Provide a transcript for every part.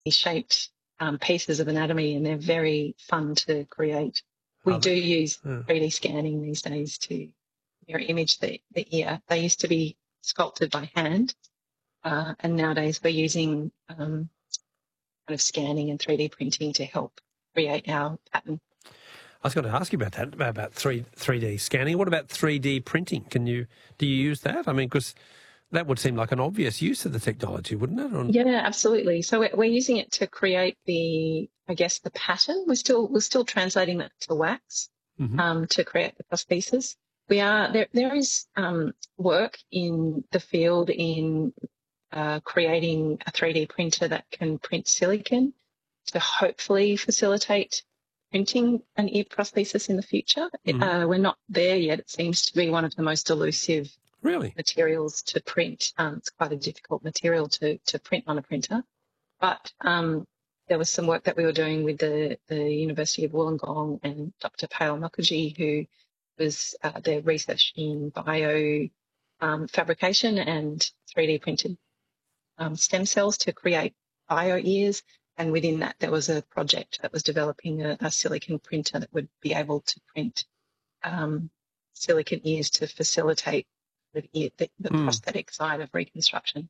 shaped pieces of anatomy, and they're very fun to create. We Oh, do use yeah. 3D scanning these days to mirror image the ear. They used to be sculpted by hand, and nowadays we're using kind of scanning and 3D printing to help create our pattern. I was going to ask you about that, about 3D scanning. What about 3D printing? Do you use that? I mean, because that would seem like an obvious use of the technology, wouldn't it? Yeah, absolutely. So we're using it to create the pattern. We're still translating that to wax to create the prosthesis. There is work in the field in creating a 3D printer that can print silicon to hopefully facilitate printing an ear prosthesis in the future. We're not there yet. It seems to be one of the most elusive materials to print. It's quite a difficult material to print on a printer. But there was some work that we were doing with the University of Wollongong and Dr. Payal Mukherjee, who was their research in bio fabrication and 3D printed stem cells to create bio ears. And within that, there was a project that was developing a silicon printer that would be able to print silicon ears to facilitate the prosthetic side of reconstruction.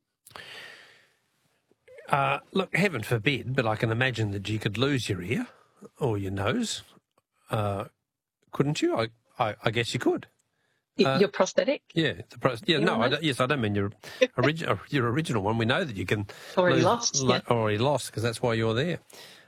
Look, heaven forbid, but I can imagine that you could lose your ear or your nose. Couldn't you? I guess you could. Your prosthetic? Yeah, yes, I don't mean your original one. We know that you can already lost because that's why you're there.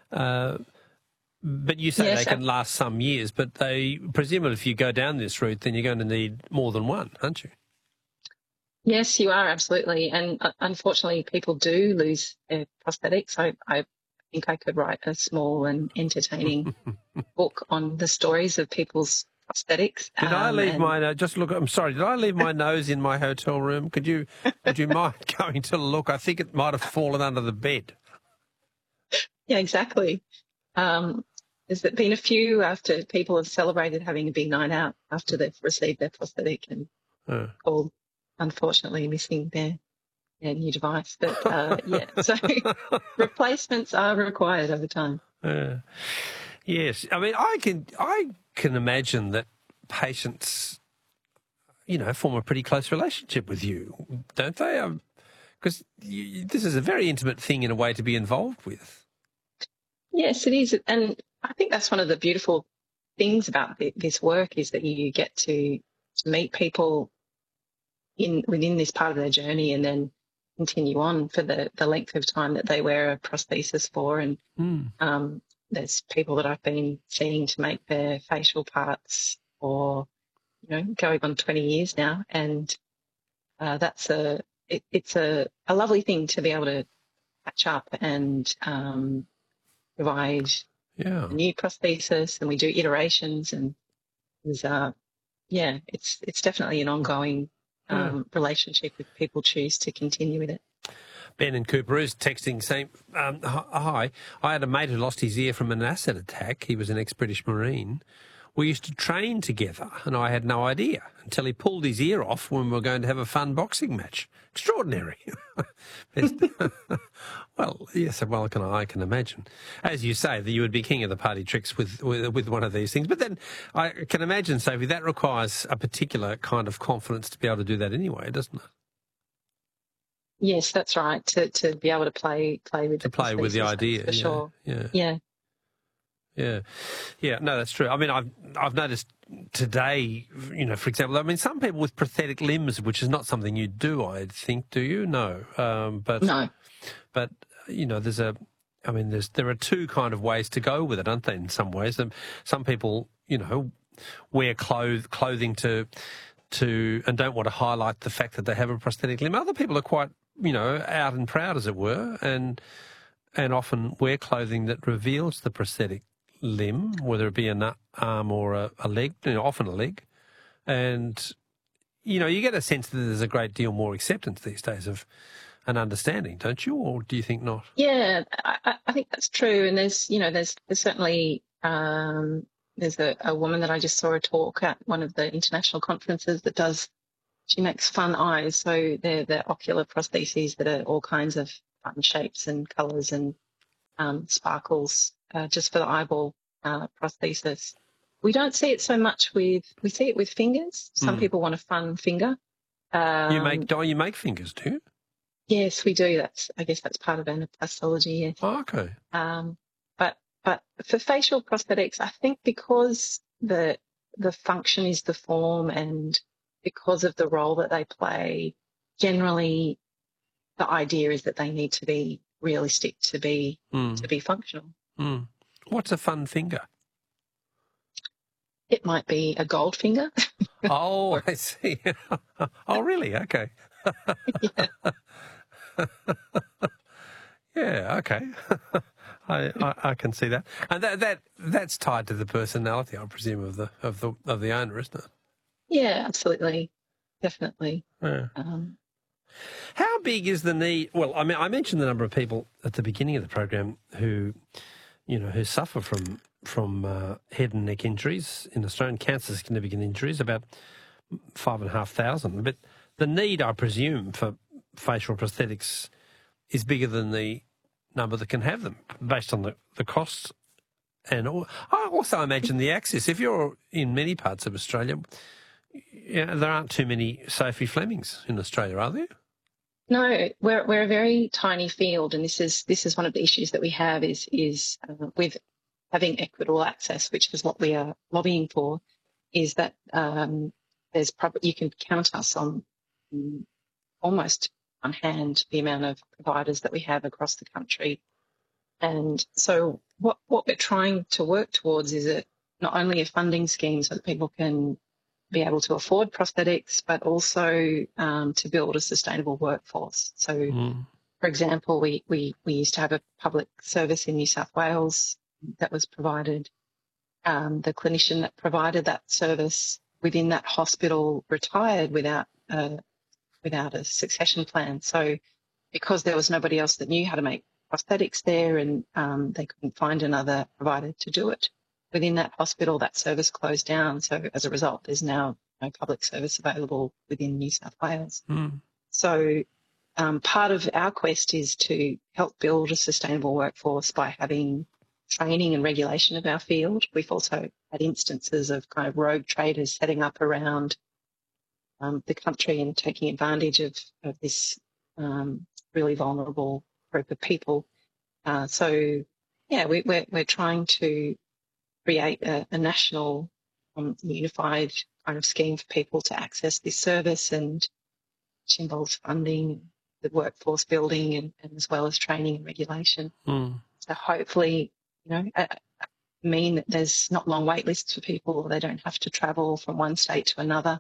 But you say they can last some years, but they presumably if you go down this route, then you're going to need more than one, aren't you? Yes, you are, absolutely. And unfortunately, people do lose their prosthetics. I think I could write a small and entertaining book on the stories of people's prosthetics. Did I leave my just look? I'm sorry. Did I leave my nose in my hotel room? Would you mind going to look? I think it might have fallen under the bed. Yeah, exactly. There's been a few after people have celebrated having a big night out after they've received their prosthetic and called, unfortunately, missing their new device. But so replacements are required over time. Yes, I mean I can imagine that patients, form a pretty close relationship with you, don't they? Because this is a very intimate thing in a way to be involved with. Yes, it is, and I think that's one of the beautiful things about this work is that you get to meet people within this part of their journey and then continue on for the length of time that they wear a prosthesis for. And there's people that I've been seeing to make their facial parts for, going on 20 years now. And it's a lovely thing to be able to catch up and provide a new prosthesis, and we do iterations, and there's it's definitely an ongoing relationship if people choose to continue with it. Ben and Cooper is texting saying, hi, I had a mate who lost his ear from an acid attack. He was an ex-British Marine. We used to train together, and I had no idea until he pulled his ear off when we were going to have a fun boxing match. Extraordinary. Well, yes, I can imagine. As you say, that you would be king of the party tricks with one of these things. But then I can imagine, Sophie, that requires a particular kind of confidence to be able to do that anyway, doesn't it? Yes, that's right. To be able to play with the idea, for sure. Yeah. No, that's true. I mean, I've noticed today, for example, I mean, some people with prosthetic limbs, which is not something you do, I think, do you? No. No. But there are two kind of ways to go with it, aren't there? In some ways, some people, wear clothing to and don't want to highlight the fact that they have a prosthetic limb. Other people are quite, out and proud, as it were, and often wear clothing that reveals the prosthetic limb, whether it be an arm or a leg, often a leg. And, you get a sense that there's a great deal more acceptance these days of an understanding, don't you? Or do you think not? Yeah, I think that's true. And there's certainly, there's a woman that I just saw a talk at one of the international conferences she makes fun eyes. So they're ocular prostheses that are all kinds of fun shapes and colours, and sparkles just for the eyeball prosthesis. We don't see it so much we see it with fingers. Some people want a fun finger. You make fingers too? Yes, we do. I guess that's part of anaplastology. Yes. Oh, okay. But for facial prosthetics, I think because the function is the form and because of the role that they play, generally the idea is that they need to be realistic to be functional. Mm. What's a fun finger? It might be a gold finger. Oh, I see. Oh, really? Okay. Yeah. Yeah, okay. I can see that, and that's tied to the personality, I presume, of the owner, isn't it? Yeah, absolutely, definitely. Yeah. How big is the need? Well, I mean, I mentioned the number of people at the beginning of the program who suffer from head and neck injuries in Australia, cancer significant injuries, about 5,500. But the need, I presume, for facial prosthetics is bigger than the number that can have them, based on the costs. And I also imagine the access. If you're in many parts of Australia, there aren't too many Sophie Flemings in Australia, are there? No, we're a very tiny field, and this is one of the issues that we have is with having equitable access, which is what we are lobbying for. Is that you can count us on almost on hand the amount of providers that we have across the country, and so what we're trying to work towards is not only a funding scheme so that people can be able to afford prosthetics, but also to build a sustainable workforce. So, for example, we used to have a public service in New South Wales that was provided. The clinician that provided that service within that hospital retired without a succession plan. So, because there was nobody else that knew how to make prosthetics there, and they couldn't find another provider to do it within that hospital, that service closed down. So as a result, there's now no public service available within New South Wales. So part of our quest is to help build a sustainable workforce by having training and regulation of our field. We've also had instances of kind of rogue traders setting up around the country and taking advantage of this really vulnerable group of people. So we're trying to create a national unified kind of scheme for people to access this service, and which involves funding, the workforce building, and as well as training and regulation. So hopefully, mean that there's not long wait lists for people, or they don't have to travel from one state to another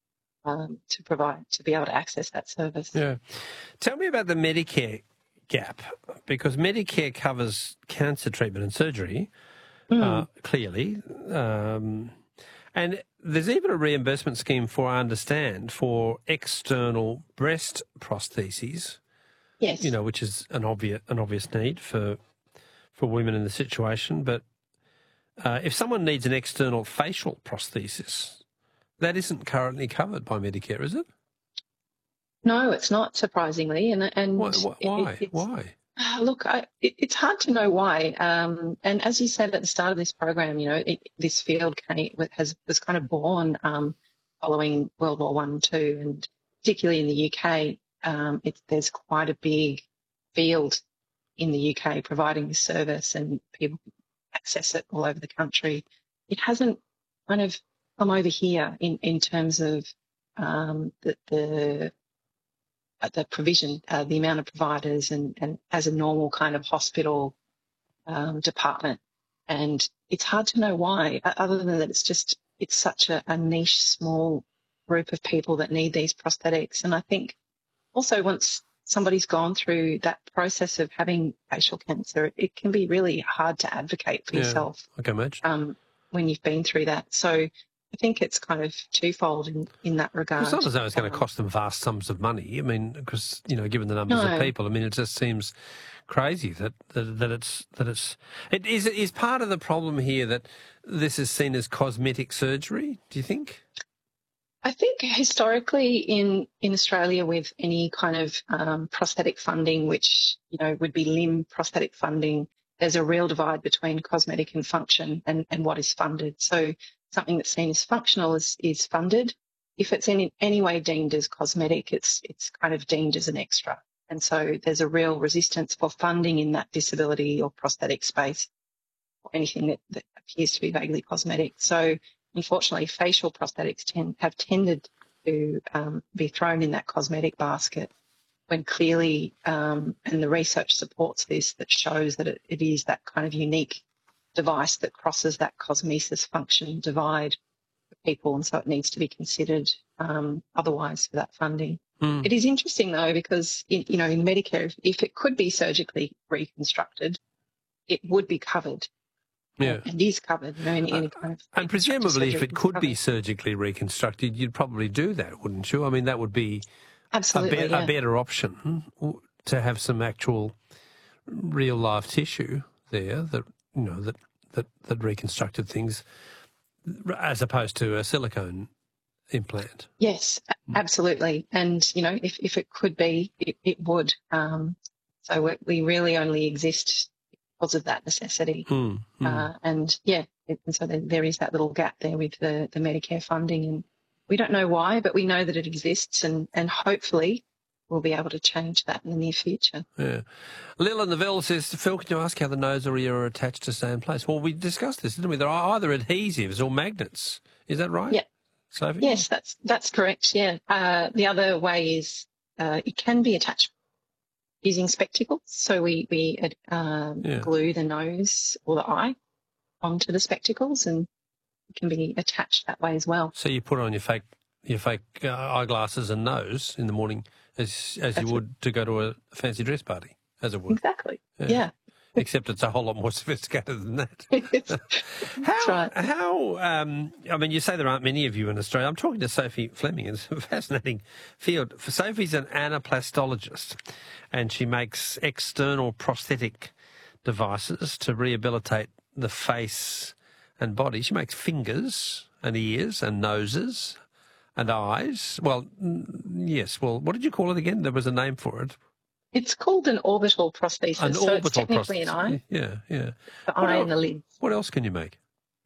to be able to access that service. Yeah. Tell me about the Medicare gap, because Medicare covers cancer treatment and surgery, clearly. And there's even a reimbursement scheme I understand, for external breast prostheses. Yes. Which is an obvious need for women in the situation. But if someone needs an external facial prosthesis, that isn't currently covered by Medicare, is it? No, it's not, surprisingly. And why? Look, it's hard to know why. And as you said at the start of this program, this field was kind of born following World War I and II, and particularly in the UK, there's quite a big field in the UK providing this service, and people access it all over the country. It hasn't kind of come over here in terms of the provision, the amount of providers, and as a normal kind of hospital department. And it's hard to know why, other than that it's such a niche, small group of people that need these prosthetics. And I think also once somebody's gone through that process of having facial cancer, it can be really hard to advocate for yourself. I can imagine. When you've been through that. So I think it's kind of twofold in that regard. It's not as though it's going to cost them vast sums of money. I mean, because, given the numbers of people, I mean, it just seems crazy that it is part of the problem here that this is seen as cosmetic surgery, do you think? I think historically in Australia, with any kind of prosthetic funding, which, would be limb prosthetic funding, there's a real divide between cosmetic and function and what is funded. So something that's seen as functional is funded. If it's in any way deemed as cosmetic, it's kind of deemed as an extra. And so there's a real resistance for funding in that disability or prosthetic space or anything that appears to be vaguely cosmetic. So unfortunately, facial prosthetics have tended to be thrown in that cosmetic basket when clearly, and the research supports this, that shows that it is that kind of unique device that crosses that cosmesis function divide for people, and so it needs to be considered otherwise for that funding. It is interesting, though, because, in Medicare, if it could be surgically reconstructed, it would be covered. Yeah. And is covered, in any kind of... And presumably, if it could be surgically reconstructed, you'd probably do that, wouldn't you? I mean, that would be absolutely a better option to have some actual real live tissue there that that reconstructed things, as opposed to a silicone implant. Yes, absolutely. And if it could be, it would. So we really only exist because of that necessity. And so there is that little gap there with the Medicare funding, and we don't know why, but we know that it exists, and hopefully we'll be able to change that in the near future. Yeah. Lil in the Ville says, Phil, can you ask how the nose or ear are attached to stay in place? Well, we discussed this, didn't we? There are either adhesives or magnets. Is that right? Yeah. Sophie? Yes, that's correct, yeah. The other way is it can be attached using spectacles. So we glue the nose or the eye onto the spectacles, and it can be attached that way as well. So you put on your fake eyeglasses and nose in the morning as you would to go to a fancy dress party, as it would. Exactly, yeah. Except it's a whole lot more sophisticated than that. That's right. I mean, you say there aren't many of you in Australia. I'm talking to Sophie Fleming. It's a fascinating field. Sophie's an anaplastologist, and she makes external prosthetic devices to rehabilitate the face and body. She makes fingers and ears and noses and eyes. Well, yes. Well, what did you call it again? There was a name for it. It's called an orbital prosthesis. So it's technically an eye. Yeah. The eye and the lid. What else can you make?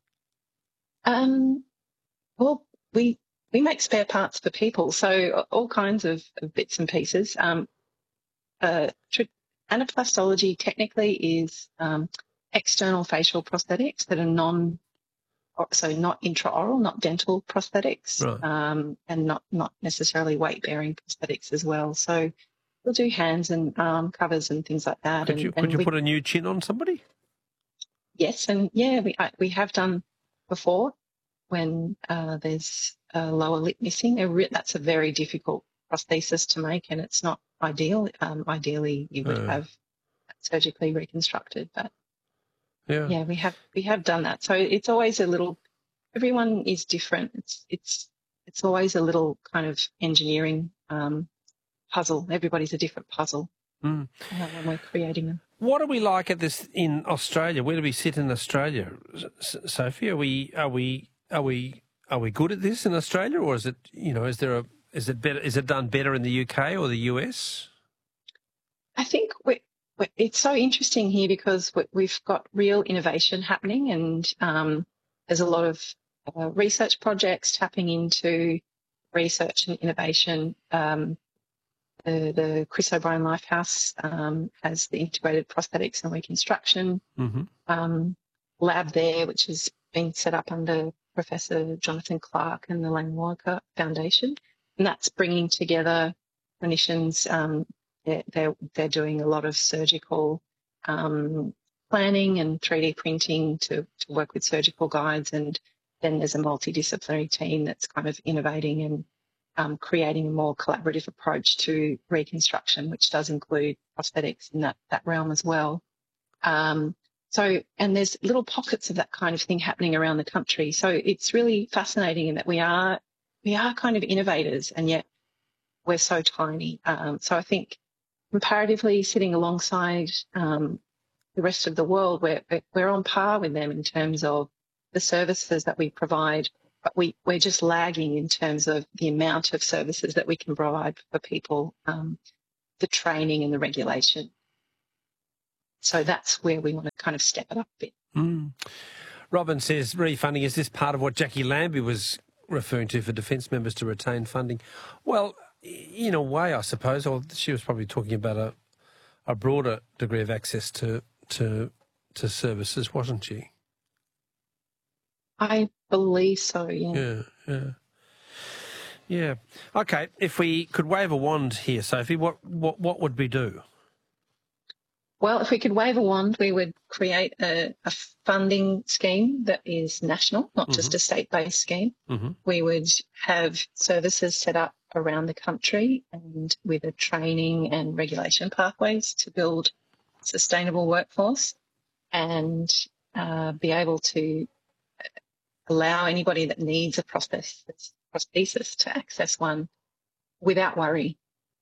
Well, we make spare parts for people, so all kinds of bits and pieces. Anaplastology technically is external facial prosthetics that are not intraoral, not dental prosthetics, right. And not necessarily weight-bearing prosthetics as well. So we'll do hands and arm covers and things like that. Could you put a new chin on somebody? Yes, and we have done before when there's a lower lip missing. That's a very difficult prosthesis to make, and it's not ideal. Ideally, you would have surgically reconstructed, but we have done that. So it's always a little. Everyone is different. It's always a little kind of engineering puzzle. Everybody's a different puzzle when we're creating them. What are we like at this in Australia? Where do we sit in Australia, Sophie? Are we good at this in Australia, or is it is it better? Is it done better in the UK or the US? I think it's so interesting here because we've got real innovation happening, and there's a lot of research projects tapping into research and innovation. The Chris O'Brien Lifehouse has the integrated prosthetics and reconstruction lab there, which has been set up under Professor Jonathan Clark and the Lang Walker Foundation, and that's bringing together clinicians. They're doing a lot of surgical planning and 3D printing to work with surgical guides, and then there's a multidisciplinary team that's kind of innovating and creating a more collaborative approach to reconstruction, which does include prosthetics in that realm as well. And there's little pockets of that kind of thing happening around the country. So it's really fascinating in that we are kind of innovators, and yet we're so tiny. So I think comparatively sitting alongside the rest of the world, we're on par with them in terms of the services that we provide, but we're just lagging in terms of the amount of services that we can provide for people, the training and the regulation. So that's where we want to kind of step it up a bit. Mm. Robin says, refunding, is this part of what Jackie Lambie was referring to for defence members to retain funding? Well, in a way, I suppose, or she was probably talking about a broader degree of access to services, wasn't she? I believe so, yeah. Yeah. Okay, if we could wave a wand here, Sophie, what would we do? Well, if we could wave a wand, we would create a funding scheme that is national, not just a state-based scheme. We would have services set up around the country and with a training and regulation pathways to build sustainable workforce and be able to allow anybody that needs a prosthesis to access one without worry.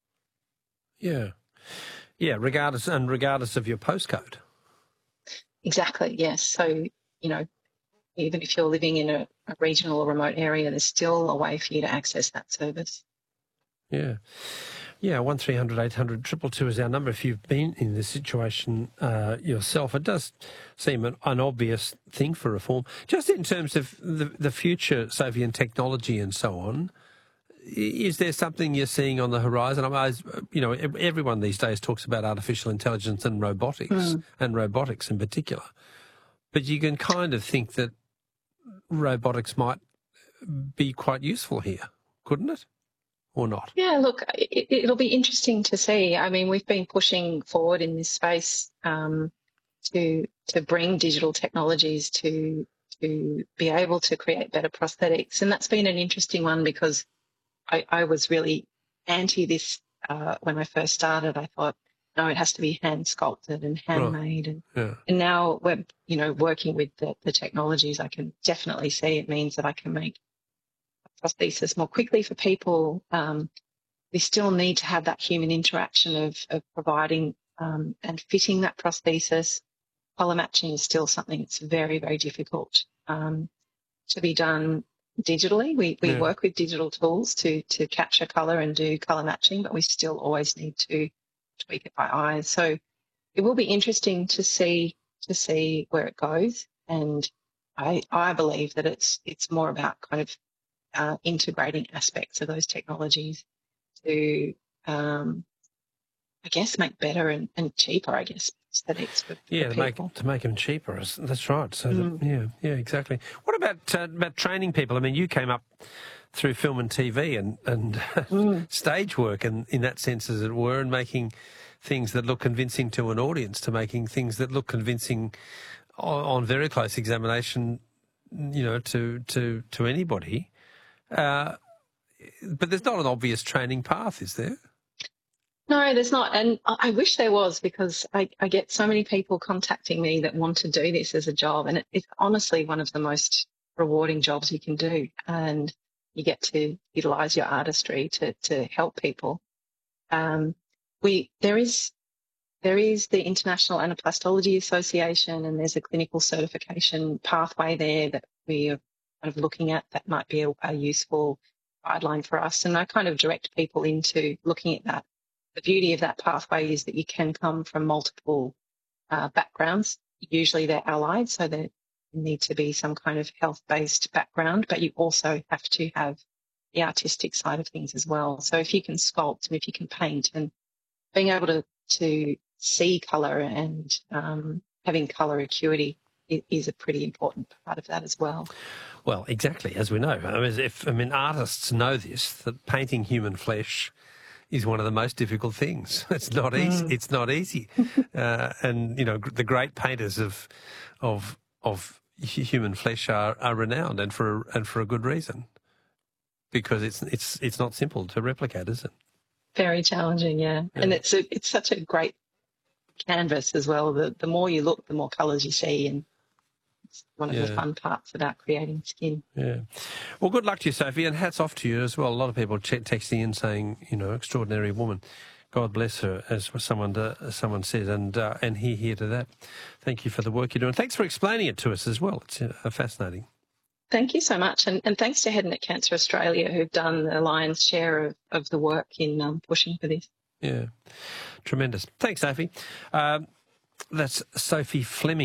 Yeah, regardless of your postcode. Exactly, yes. So, even if you're living in a regional or remote area, there's still a way for you to access that service. Yeah, 1300 800 222 is our number if you've been in this situation yourself. It does seem an obvious thing for reform. Just in terms of the future, Sophie, and technology and so on, is there something you're seeing on the horizon? Everyone these days talks about artificial intelligence and robotics, and robotics in particular. But you can kind of think that robotics might be quite useful here, couldn't it? Or not? Yeah, look, it'll be interesting to see. I mean, we've been pushing forward in this space to bring digital technologies to be able to create better prosthetics. And that's been an interesting one because I was really anti this when I first started. I thought, no, it has to be hand sculpted and handmade. Right. And now we're, working with the technologies, I can definitely see it means that I can make a prosthesis more quickly for people. We still need to have that human interaction of providing and fitting that prosthesis. Colour matching is still something that's very, very difficult to be done digitally. We work with digital tools to capture colour and do colour matching, but we still always need to tweak it by eye. So it will be interesting to see where it goes. And I believe that it's more about kind of integrating aspects of those technologies to I guess make better and cheaper, I guess, aesthetics for people. to make them cheaper. That's right. So exactly. What about training people? I mean, you came up through film and TV and stage work, and in that sense, as it were, and making things that look convincing to an audience, to making things that look convincing on very close examination, to anybody. But there's not an obvious training path, is there? No, there's not. And I wish there was, because I get so many people contacting me that want to do this as a job. And it's honestly one of the most rewarding jobs you can do. And you get to utilise your artistry to help people. There is the International Anaplastology Association, and there's a clinical certification pathway there that we are kind of looking at that might be a useful guideline for us. And I kind of direct people into looking at that. The beauty of that pathway is that you can come from multiple backgrounds. Usually they're allied, so there need to be some kind of health-based background, but you also have to have the artistic side of things as well. So if you can sculpt and if you can paint, and being able to see colour and having colour acuity is a pretty important part of that as well. Well, exactly, as we know. Artists know this, that painting human flesh is one of the most difficult things. It's not easy. It's not easy. And the great painters of human flesh are renowned, and for a good reason, because it's not simple to replicate, is it? Very challenging, yeah. And it's such a great canvas as well. The more you look, the more colours you see, and it's one of the fun parts about creating skin. Yeah. Well, good luck to you, Sophie, and hats off to you as well. A lot of people texting in saying, extraordinary woman. God bless her, as someone said, and here to that. Thank you for the work you're doing. Thanks for explaining it to us as well. It's fascinating. Thank you so much, and thanks to Head and Neck Cancer Australia, who've done the lion's share of the work in pushing for this. Yeah, tremendous. Thanks, Sophie. That's Sophie Fleming.